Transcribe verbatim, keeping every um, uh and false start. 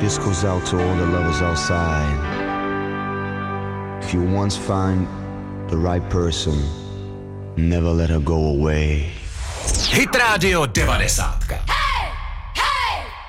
This goes out to all the lovers outside. If you once find the right person, never let her go away. Hit Radio devadesát.